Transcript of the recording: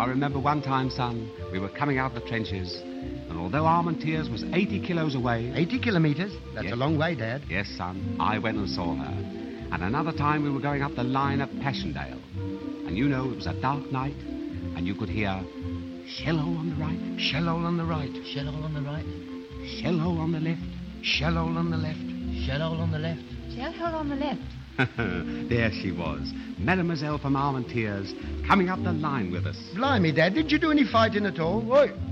I remember one time, son, we were coming out of the trenches, and although Armentières was 80 kilos away... 80 kilometres? That's Yes. a long way, Dad. Yes, son, I went and saw her. And another time we were going up the line at Passchendaele. And you know, it was a dark night, and you could hear shell hole on the right, Shell hole on the right. Shell hole on the right. shell hole on the left. Shell hole on the left. Shell hole on the left. Shell hole on the left. There she was, Mademoiselle from Armentières, coming up the line with us. Blimey, Dad, did you do any fighting at all? Oi,